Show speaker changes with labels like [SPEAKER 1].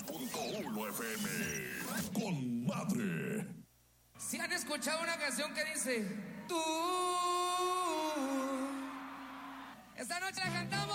[SPEAKER 1] 90.1 FM. Con madre.
[SPEAKER 2] ¿Sí han escuchado una canción que dice tú?